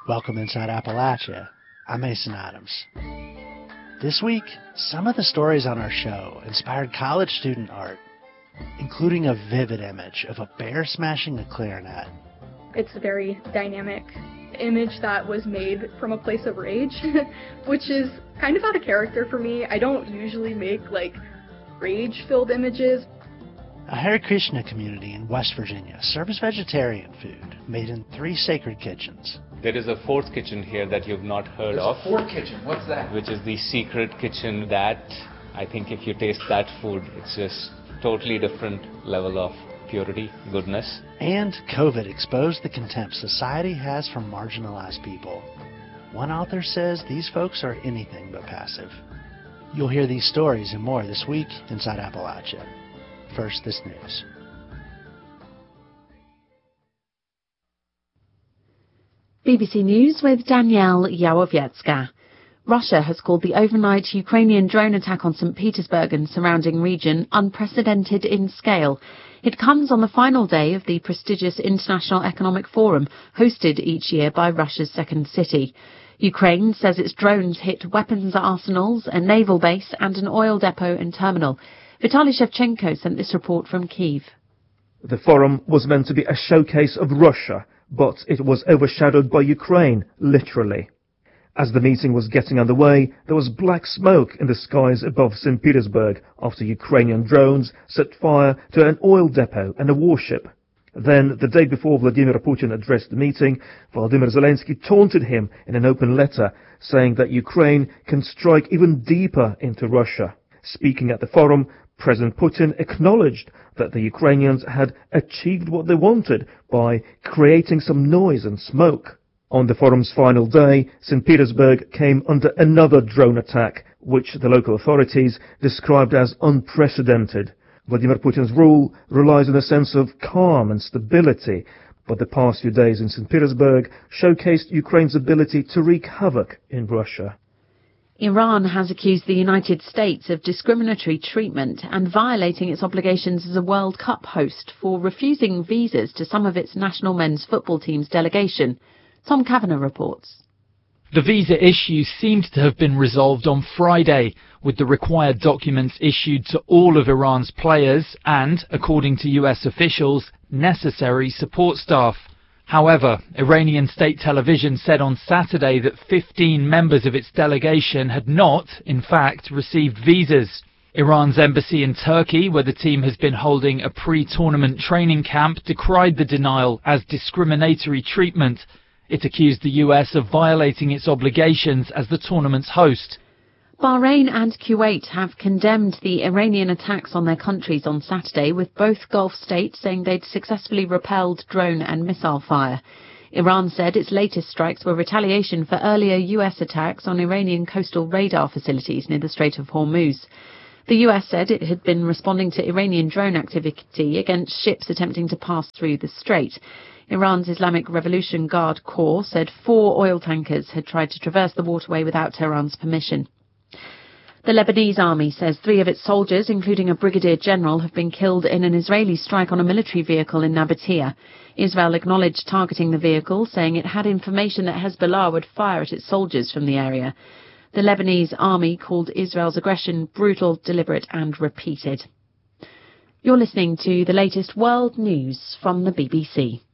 Welcome inside Appalachia. I'm Mason Adams. This week, some of the stories on our show inspired college student art, including a vivid image of a bear smashing a clarinet. It's a very dynamic image that was made from a place of rage, which is kind of out of character for me. I don't usually make, rage-filled images. A Hare Krishna community in West Virginia serves vegetarian food made in 3 sacred kitchens. There is a 4th kitchen here that you've not heard of. There's a 4th kitchen. What's that? Which is the secret kitchen that I think if you taste that food, it's just totally different level of purity, goodness. And COVID exposed the contempt society has for marginalized people. One author says these folks are anything but passive. You'll hear these stories and more this week inside Appalachia. First, this news. BBC News with Danielle Yawowiecka. Russia has called the overnight Ukrainian drone attack on St. Petersburg and surrounding region unprecedented in scale. It comes on the final day of the prestigious International Economic Forum, hosted each year by Russia's second city. Ukraine says its drones hit weapons arsenals, a naval base and an oil depot and terminal. Vitaly Shevchenko sent this report from Kyiv. The forum was meant to be a showcase of Russia, but it was overshadowed by Ukraine, literally. As the meeting was getting underway, there was black smoke in the skies above St. Petersburg after Ukrainian drones set fire to an oil depot and a warship. Then, the day before Vladimir Putin addressed the meeting, Volodymyr Zelensky taunted him in an open letter, saying that Ukraine can strike even deeper into Russia. Speaking at the forum, President Putin acknowledged that the Ukrainians had achieved what they wanted by creating some noise and smoke. On the forum's final day, St. Petersburg came under another drone attack, which the local authorities described as unprecedented. Vladimir Putin's rule relies on a sense of calm and stability, but the past few days in St. Petersburg showcased Ukraine's ability to wreak havoc in Russia. Iran has accused the United States of discriminatory treatment and violating its obligations as a World Cup host for refusing visas to some of its national men's football team's delegation. Tom Kavanagh reports. The visa issue seemed to have been resolved on Friday, with the required documents issued to all of Iran's players and, according to US officials, necessary support staff. However, Iranian state television said on Saturday that 15 members of its delegation had not, in fact, received visas. Iran's embassy in Turkey, where the team has been holding a pre-tournament training camp, decried the denial as discriminatory treatment. It accused the US of violating its obligations as the tournament's host. Bahrain and Kuwait have condemned the Iranian attacks on their countries on Saturday, with both Gulf states saying they'd successfully repelled drone and missile fire. Iran said its latest strikes were retaliation for earlier US attacks on Iranian coastal radar facilities near the Strait of Hormuz. The US said it had been responding to Iranian drone activity against ships attempting to pass through the strait. Iran's Islamic Revolution Guard Corps said 4 oil tankers had tried to traverse the waterway without Tehran's permission. The Lebanese army says 3 of its soldiers, including a brigadier general, have been killed in an Israeli strike on a military vehicle in Nabatea. Israel acknowledged targeting the vehicle, saying it had information that Hezbollah would fire at its soldiers from the area. The Lebanese army called Israel's aggression brutal, deliberate and repeated. You're listening to the latest world news from the BBC.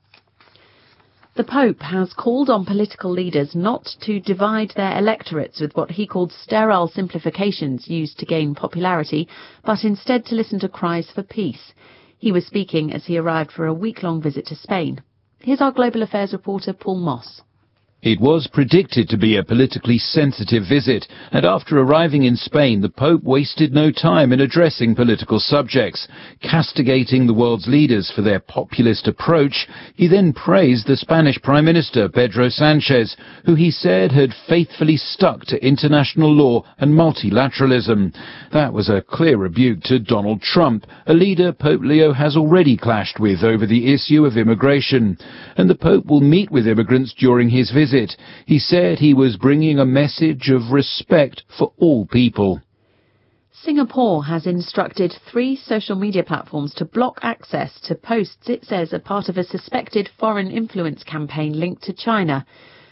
The Pope has called on political leaders not to divide their electorates with what he called sterile simplifications used to gain popularity, but instead to listen to cries for peace. He was speaking as he arrived for a week-long visit to Spain. Here's our Global Affairs reporter Paul Moss. It was predicted to be a politically sensitive visit, and after arriving in Spain, the Pope wasted no time in addressing political subjects. Castigating the world's leaders for their populist approach, he then praised the Spanish Prime Minister, Pedro Sanchez, who he said had faithfully stuck to international law and multilateralism. That was a clear rebuke to Donald Trump, a leader Pope Leo has already clashed with over the issue of immigration. And the Pope will meet with immigrants during his visit. He said he was bringing a message of respect for all people. Singapore has instructed 3 social media platforms to block access to posts it says are part of a suspected foreign influence campaign linked to China.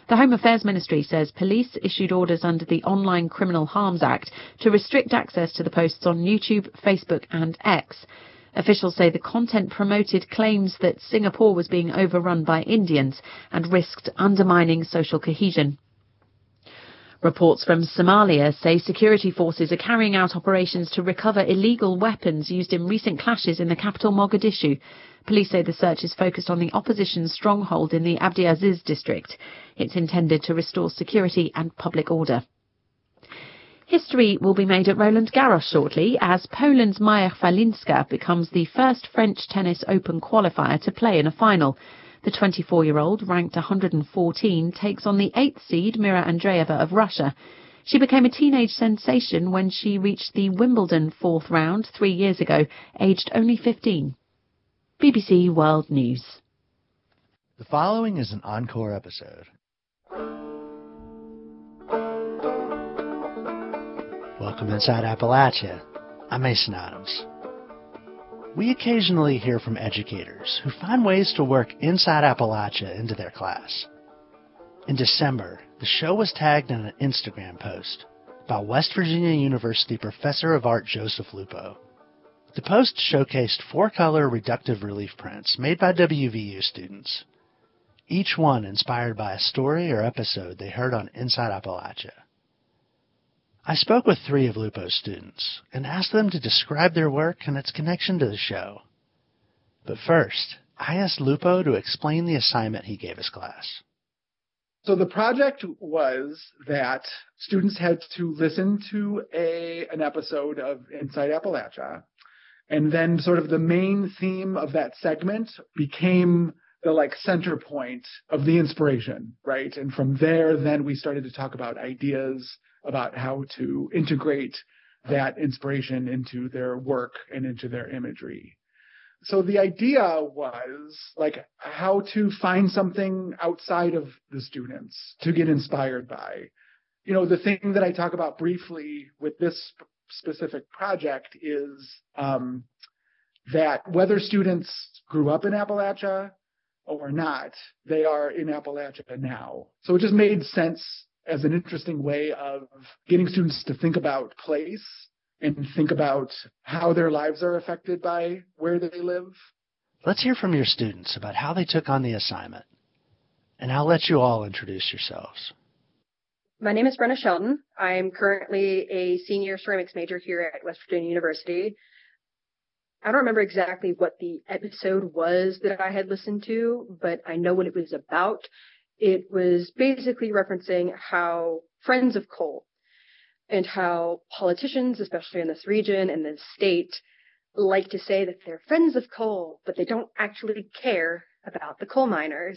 The Home Affairs Ministry says police issued orders under the Online Criminal Harms Act to restrict access to the posts on YouTube, Facebook and X. Officials say the content promoted claims that Singapore was being overrun by Indians and risked undermining social cohesion. Reports from Somalia say security forces are carrying out operations to recover illegal weapons used in recent clashes in the capital Mogadishu. Police say the search is focused on the opposition's stronghold in the Abdiaziz district. It's intended to restore security and public order. History will be made at Roland Garros shortly as Poland's Maja Falinska becomes the first French Tennis Open qualifier to play in a final. The 24-year-old, ranked 114, takes on the 8th seed Mira Andreeva of Russia. She became a teenage sensation when she reached the Wimbledon fourth round 3 years ago, aged only 15. BBC World News. The following is an encore episode. Welcome inside Appalachia. I'm Mason Adams. We occasionally hear from educators who find ways to work Inside Appalachia into their class. In December, the show was tagged in an Instagram post by West Virginia University Professor of Art Joseph Lupo. The post showcased 4-color reductive relief prints made by WVU students, each one inspired by a story or episode they heard on Inside Appalachia. I spoke with 3 of Lupo's students and asked them to describe their work and its connection to the show. But first, I asked Lupo to explain the assignment he gave his class. So the project was that students had to listen to an episode of Inside Appalachia, and then sort of the main theme of that segment became the center point of the inspiration, right? And from there, then we started to talk about ideas about how to integrate that inspiration into their work and into their imagery. So the idea was how to find something outside of the students to get inspired by. The thing that I talk about briefly with this specific project is that whether students grew up in Appalachia or not, they are in Appalachia now. So it just made sense as an interesting way of getting students to think about place and think about how their lives are affected by where they live. Let's hear from your students about how they took on the assignment. And I'll let you all introduce yourselves. My name is Brenna Shelton. I'm currently a senior ceramics major here at West Virginia University. I don't remember exactly what the episode was that I had listened to, but I know what it was about. It was basically referencing how friends of coal and how politicians, especially in this region and this state, like to say that they're friends of coal, but they don't actually care about the coal miners.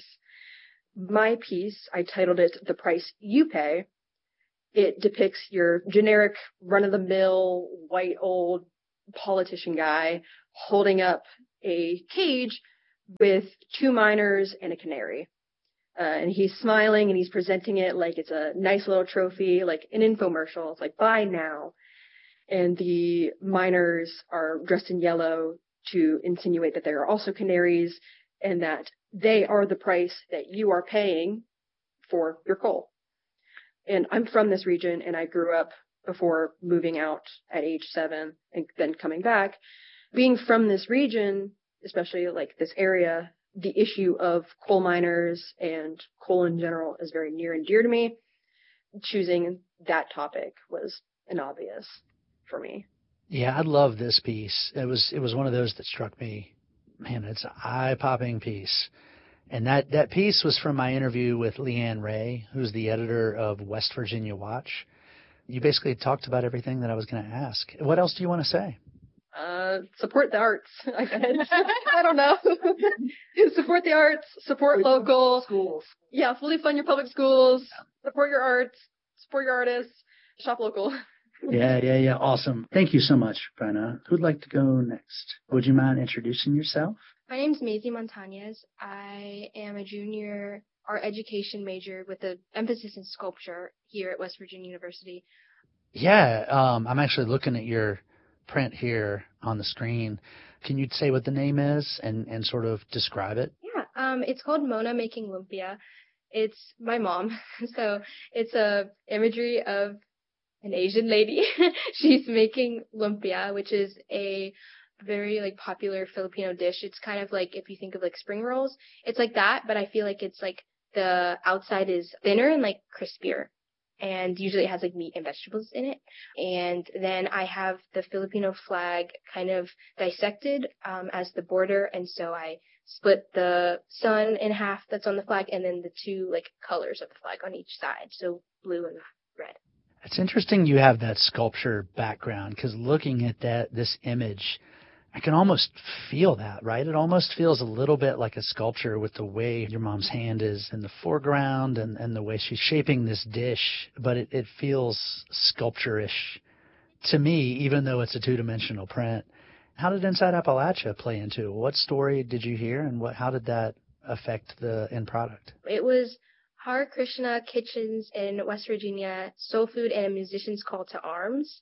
My piece, I titled it The Price You Pay. It depicts your generic run-of-the-mill, white old politician guy holding up a cage with 2 miners and a canary. And he's smiling and he's presenting it like it's a nice little trophy, like an infomercial. It's like, buy now. And the miners are dressed in yellow to insinuate that they are also canaries and that they are the price that you are paying for your coal. And I'm from this region, and I grew up before moving out at age 7 and then coming back. Being from this region, especially this area, the issue of coal miners and coal in general is very near and dear to me. Choosing that topic was an obvious for me. Yeah, I love this piece. It was one of those that struck me. Man, it's an eye-popping piece. And that piece was from my interview with Leanne Ray, who's the editor of West Virginia Watch. You basically talked about everything that I was going to ask. What else do you want to say? Support the arts, I guess. I don't know. Support the arts, support local. Schools. Yeah, fully fund your public schools, support your arts, support your artists, shop local. Yeah. Awesome. Thank you so much, Brenna. Who'd like to go next? Would you mind introducing yourself? My name's Maisie Montañez. I am a junior art education major with an emphasis in sculpture here at West Virginia University. Yeah, I'm actually looking at your print here on the screen. Can you say what the name is and sort of describe it? Yeah, it's called Mona Making Lumpia. It's my mom. So it's a imagery of an Asian lady. She's making lumpia, which is a very like popular Filipino dish. It's kind of like if you think of like spring rolls, it's like that, but I feel like it's like the outside is thinner and like crispier. And usually it has like meat and vegetables in it. And then I have the Filipino flag kind of dissected as the border. And so I split the sun in half that's on the flag and then the two like colors of the flag on each side. So blue and red. It's interesting you have that sculpture background, because looking at this image, I can almost feel that, right? It almost feels a little bit like a sculpture with the way your mom's hand is in the foreground and the way she's shaping this dish, but it feels sculpture-ish to me, even though it's a two-dimensional print. How did Inside Appalachia play into it? What story did you hear, and how did that affect the end product? It was Hare Krishna Kitchens in West Virginia, Soul Food, and a Musician's Call to Arms.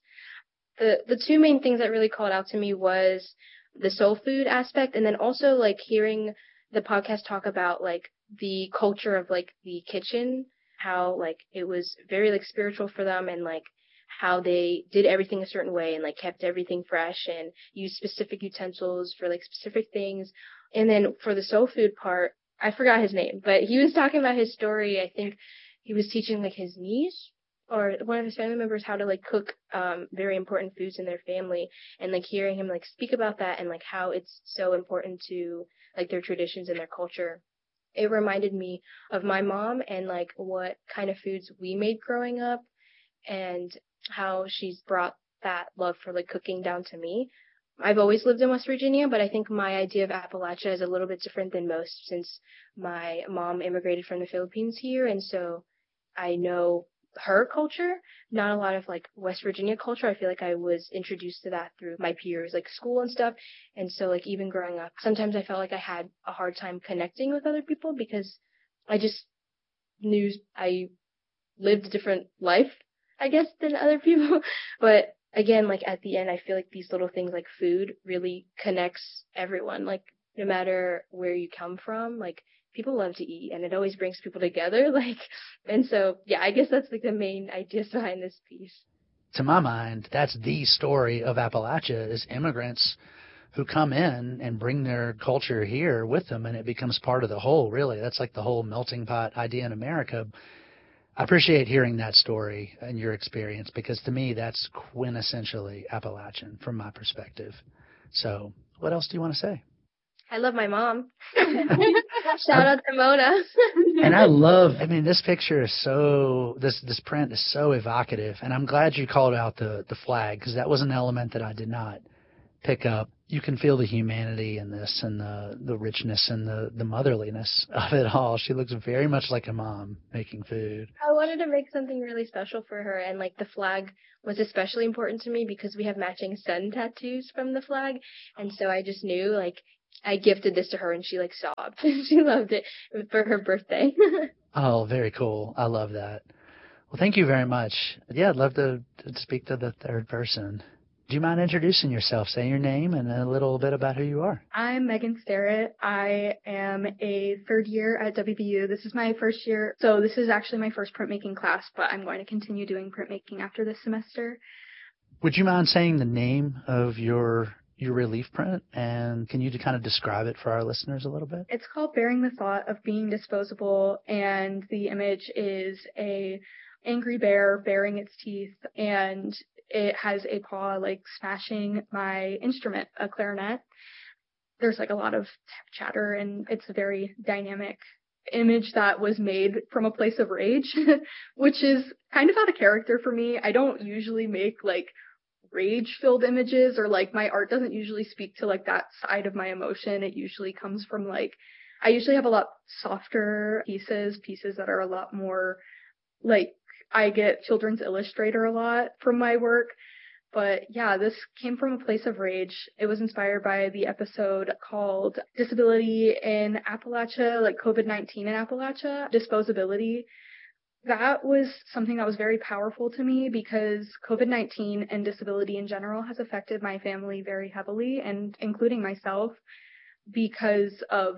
The two main things that really called out to me was the soul food aspect, and then also like hearing the podcast talk about like the culture of like the kitchen, how like it was very like spiritual for them, and like how they did everything a certain way and like kept everything fresh and used specific utensils for like specific things. And then for the soul food part, I forgot his name, but he was talking about his story. I think he was teaching like his niece or one of his family members how to like cook very important foods in their family, and like hearing him like speak about that and like how it's so important to like their traditions and their culture. It reminded me of my mom and like what kind of foods we made growing up and how she's brought that love for like cooking down to me. I've always lived in West Virginia, but I think my idea of Appalachia is a little bit different than most since my mom immigrated from the Philippines here, and so I know her culture, not a lot of like West Virginia culture. I feel like I was introduced to that through my peers, like school and stuff. And so like even growing up, sometimes I felt like I had a hard time connecting with other people because I just knew I lived a different life, I guess, than other people. But again, like at the end, I feel like these little things like food really connects everyone, like no matter where you come from, like people love to eat and it always brings people together. Like, and so, yeah, I guess that's like the main ideas behind this piece. To my mind, that's the story of Appalachia, is immigrants who come in and bring their culture here with them, and it becomes part of the whole, really. That's like the whole melting pot idea in America. I appreciate hearing that story and your experience, because to me, that's quintessentially Appalachian from my perspective. So what else do you want to say? I love my mom. Shout out to Mona. And this picture is this print is so evocative, and I'm glad you called out the flag, because that was an element that I did not pick up. You can feel the humanity in this and the richness and the motherliness of it all. She looks very much like a mom making food. I wanted to make something really special for her, and like the flag was especially important to me because we have matching sun tattoos from the flag, and so I just knew like I gifted this to her and she like sobbed. She loved it for her birthday. Oh, very cool. I love that. Well, thank you very much. Yeah, I'd love to speak to the third person. Do you mind introducing yourself? Say your name and a little bit about who you are. I'm Megan Starrett. I am a third year at WVU. This is my first year. So this is actually my first printmaking class, but I'm going to continue doing printmaking after this semester. Would you mind saying the name of your relief print, and can you kind of describe it for our listeners a little bit? It's called Bearing the Thought of Being Disposable, and the image is a angry bear baring its teeth, and it has a paw like smashing my instrument, a clarinet. There's like a lot of chatter, and it's a very dynamic image that was made from a place of rage, which is kind of out of character for me. I don't usually make like rage-filled images, or like my art doesn't usually speak to like that side of my emotion. It usually comes from like, I usually have a lot softer pieces that are a lot more like, I get Children's Illustrator a lot from my work. But yeah, this came from a place of rage. It was inspired by the episode called Disability in Appalachia, like COVID-19 in Appalachia, Disposability. That was something that was very powerful to me because COVID-19 and disability in general has affected my family very heavily, and including myself, because of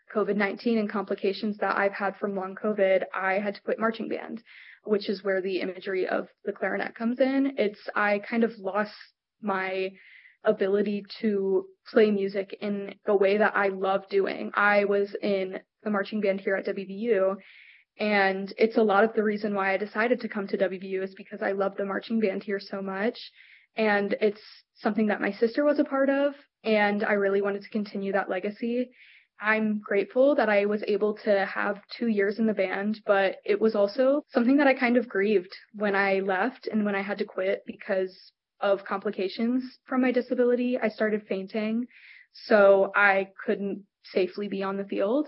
COVID-19 and complications that I've had from long COVID, I had to quit marching band, which is where the imagery of the clarinet comes in. I kind of lost my ability to play music in the way that I love doing. I was in the marching band here at WVU, and it's a lot of the reason why I decided to come to WVU is because I love the marching band here so much. And it's something that my sister was a part of, and I really wanted to continue that legacy. I'm grateful that I was able to have 2 years in the band, but it was also something that I kind of grieved when I left and when I had to quit because of complications from my disability. I started fainting, so I couldn't safely be on the field.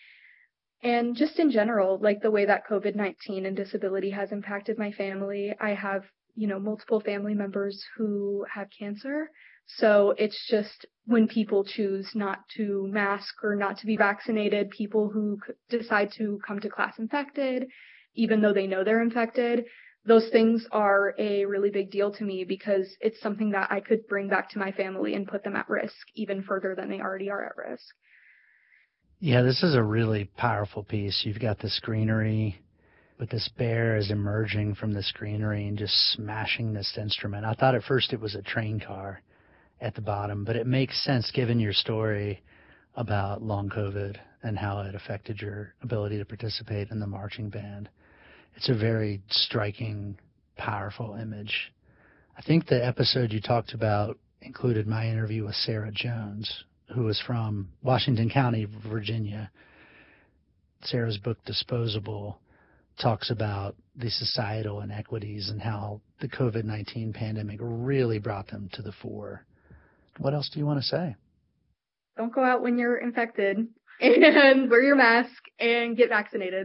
And just in general, like the way that COVID-19 and disability has impacted my family, I have, multiple family members who have cancer. So it's just when people choose not to mask or not to be vaccinated, people who decide to come to class infected, even though they know they're infected, those things are a really big deal to me because it's something that I could bring back to my family and put them at risk even further than they already are at risk. Yeah, this is a really powerful piece. You've got this greenery, but this bear is emerging from this greenery and just smashing this instrument. I thought at first it was a train car at the bottom, but it makes sense given your story about long COVID and how it affected your ability to participate in the marching band. It's a very striking, powerful image. I think the episode you talked about included my interview with Sarah Jones, who was from Washington County, Virginia. Sarah's book, Disposable, talks about the societal inequities and how the COVID-19 pandemic really brought them to the fore. What else do you want to say? Don't go out when you're infected, and wear your mask and get vaccinated.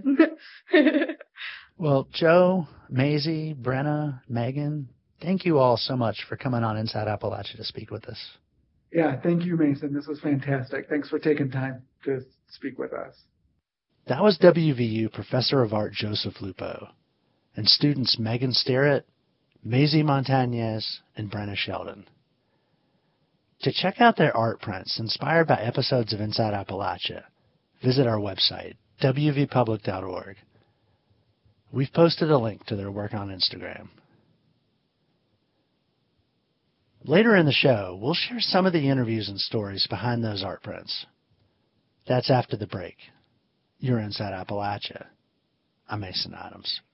Well, Joe, Maisie, Brenna, Megan, thank you all so much for coming on Inside Appalachia to speak with us. Yeah, thank you, Mason. This was fantastic. Thanks for taking time to speak with us. That was WVU Professor of Art Joseph Lupo and students Megan Sterrett, Maisie Montañez, and Brenna Sheldon. To check out their art prints inspired by episodes of Inside Appalachia, visit our website, wvpublic.org. We've posted a link to their work on Instagram. Later in the show, we'll share some of the interviews and stories behind those art prints. That's after the break. You're Inside Appalachia. I'm Mason Adams.